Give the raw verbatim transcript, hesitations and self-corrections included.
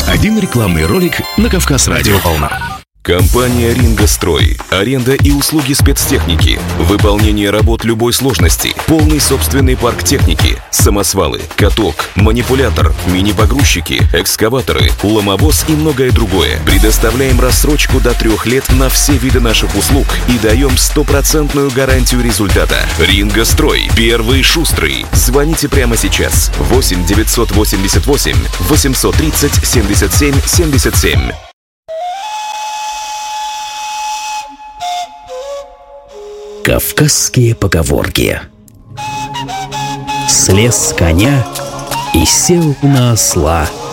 Один рекламный ролик на Кавказ Радио Волна. Компания «Рингострой». Аренда и услуги спецтехники. Выполнение работ любой сложности. Полный собственный парк техники. Самосвалы, каток, манипулятор, мини-погрузчики, экскаваторы, ломовоз и многое другое. Предоставляем рассрочку до трех лет на все виды наших услуг и даем стопроцентную гарантию результата. «Рингострой». Первый шустрый. Звоните прямо сейчас. восемь девятьсот восемьдесят восемь восемьсот тридцать семьдесят семь семьдесят семь. Кавказские поговорки. Слез с коня и сел на осла.